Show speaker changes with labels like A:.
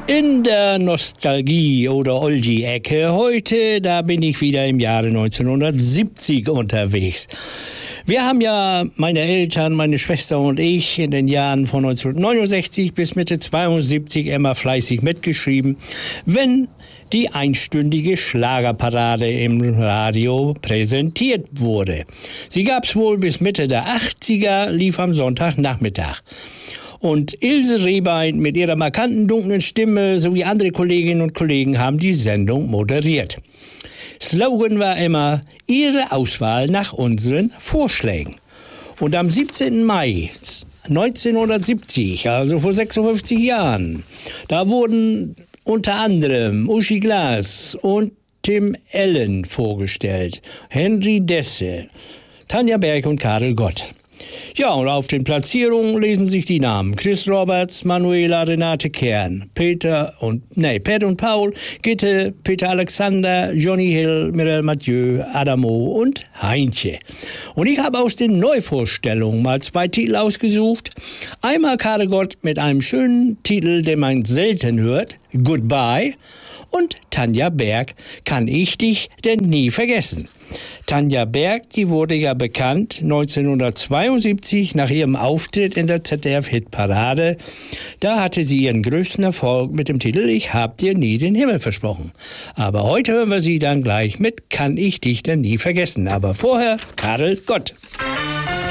A: In der Nostalgie- oder Oldie-Ecke heute, da bin ich wieder im Jahre 1970 unterwegs. Wir haben ja, meine Eltern, meine Schwester und ich, in den Jahren von 1969 bis Mitte 72 immer fleißig mitgeschrieben, wenn die einstündige Schlagerparade im Radio präsentiert wurde. Sie gab's wohl bis Mitte der 80er, lief am Sonntagnachmittag. Und Ilse Rehbein mit ihrer markanten, dunklen Stimme sowie andere Kolleginnen und Kollegen haben die Sendung moderiert. Slogan war immer, Ihre Auswahl nach unseren Vorschlägen. Und am 17. Mai 1970, also vor 56 Jahren, da wurden unter anderem Uschi Glas und Tim Allen vorgestellt, Henry Desse, Tanja Berg und Karel Gott. Ja, und auf den Platzierungen lesen sich die Namen Chris Roberts, Manuela Renate Kern, Pet und Paul, Gitte, Peter Alexander, Johnny Hill, Mireille Mathieu, Adamo und Heintje. Und ich habe aus den Neuvorstellungen mal 2 Titel ausgesucht. Einmal Karel Gott mit einem schönen Titel, den man selten hört, Goodbye. Und Tanja Berg, Kann ich dich denn nie vergessen? Tanja Berg, die wurde ja bekannt 1972 nach ihrem Auftritt in der ZDF-Hitparade. Da hatte sie ihren größten Erfolg mit dem Titel Ich hab dir nie den Himmel versprochen. Aber heute hören wir sie dann gleich mit Kann ich dich denn nie vergessen? Aber vorher Karel Gott.